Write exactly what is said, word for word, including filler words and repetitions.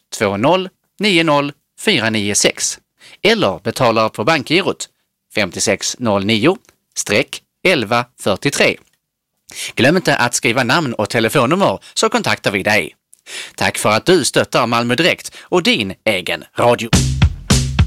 två noll nio noll fyra nio sex eller betalar på bankgirot fem sex noll nio elva fyrtiotre. Glöm inte att skriva namn och telefonnummer så kontaktar vi dig. Tack för att du stöttar Malmö Direkt och din egen radio.